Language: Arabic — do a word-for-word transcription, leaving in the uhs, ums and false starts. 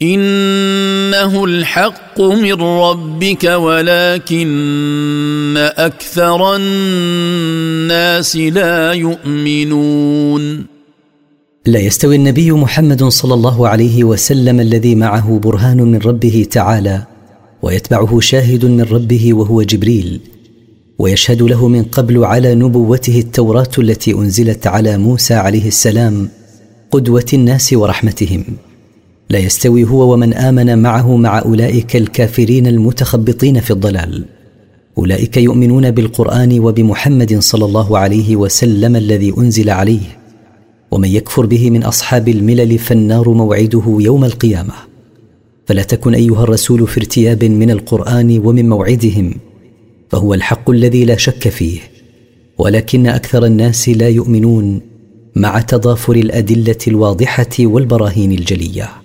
إنه الحق من ربك ولكن أكثر الناس لا يؤمنون. لا يستوي النبي محمد صلى الله عليه وسلم الذي معه برهان من ربه تعالى ويتبعه شاهد من ربه وهو جبريل، ويشهد له من قبل على نبوته التوراة التي أنزلت على موسى عليه السلام قدوة الناس ورحمتهم. لا يستوي هو ومن آمن معه مع أولئك الكافرين المتخبطين في الضلال. أولئك يؤمنون بالقرآن وبمحمد صلى الله عليه وسلم الذي أنزل عليه، ومن يكفر به من أصحاب الملل فالنار موعده يوم القيامة. فلا تكن أيها الرسول في ارتياب من القرآن ومن موعدهم، فهو الحق الذي لا شك فيه، ولكن أكثر الناس لا يؤمنون مع تضافر الأدلة الواضحة والبراهين الجلية.